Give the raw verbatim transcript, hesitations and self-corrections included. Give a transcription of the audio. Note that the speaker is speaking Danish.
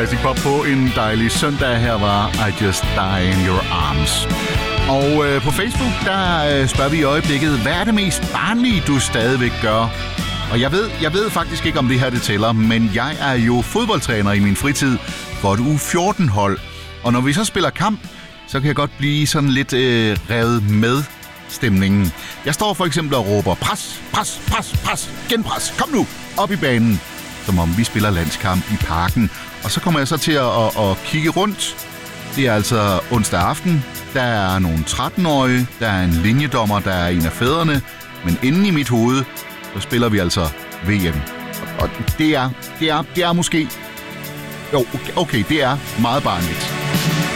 Classic Pop på en dejlig søndag. Her var I Just Die in Your Arms. Og øh, på Facebook, der øh, spørger vi i øjeblikket, hvad er det mest barnlige, du stadigvæk gør? Og jeg ved, jeg ved faktisk ikke, om det her det tæller, men jeg er jo fodboldtræner i min fritid for et U fjorten hold. Og når vi så spiller kamp, så kan jeg godt blive sådan lidt øh, revet med stemningen. Jeg står for eksempel og råber, pres, pres, pres, pres, genpres, kom nu, op i banen. Som om vi spiller landskamp i parken. Og så kommer jeg så til at, at, at kigge rundt. Det er altså onsdag aften. Der er nogle tretten-årige. Der er en linjedommer, der er en af fædrene. Men inde i mit hoved, så spiller vi altså V M. Og det er, det er, det er måske... Jo, okay, det er meget barnligt.